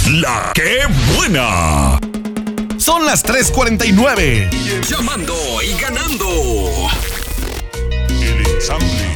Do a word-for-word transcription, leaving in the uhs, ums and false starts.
La que buena. Son las tres cuarenta y nueve. Llamando y ganando. El ensamble